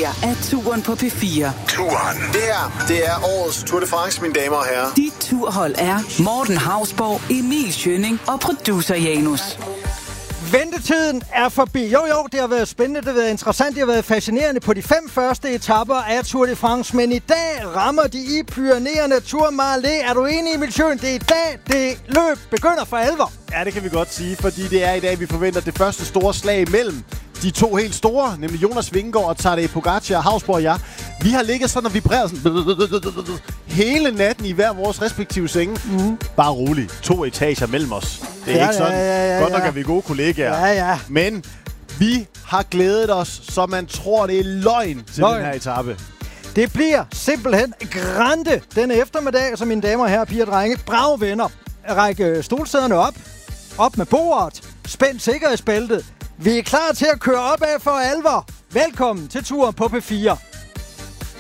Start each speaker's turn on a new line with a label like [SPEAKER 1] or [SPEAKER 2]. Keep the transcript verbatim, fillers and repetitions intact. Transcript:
[SPEAKER 1] her er Touren på P fire.
[SPEAKER 2] Touren. Det her, det er årets Tour de France, mine damer og herrer.
[SPEAKER 1] Dit turhold er Morten Hausborg, Emil Schønning og producer Janus.
[SPEAKER 3] Ventetiden er forbi. Jo, jo, det har været spændende, det har været interessant, det har været fascinerende på de fem første etaper af Tour de France. Men i dag rammer de i Pyreneerne Tourmalet. Er du enig, Emil Schøn? Det er i dag, det løb begynder for alvor.
[SPEAKER 4] Ja, det kan vi godt sige, fordi det er i dag, vi forventer det første store slag mellem de to helt store, nemlig Jonas Vingegaard og Tadej Pogacar, Hausborg og jeg. Vi har ligget sådan og vibreret sådan hele natten i hver vores respektive senge. Mm. Bare rolig. To etager mellem os. Det er ja, ikke sådan. Ja, ja, ja, godt nok er vi gode kollegaer.
[SPEAKER 3] Ja, ja.
[SPEAKER 4] Men vi har glædet os, så man tror, det er løgn til løgn. Den her etape.
[SPEAKER 3] Det bliver simpelthen grande denne eftermiddag, så mine damer og herrer, piger og drenge. Bravo venner. Række stolsæderne op. Op med bordet. Spænd sikkerhedsbæltet. Vi er klar til at køre opad for alvor. Velkommen til Touren på P fire.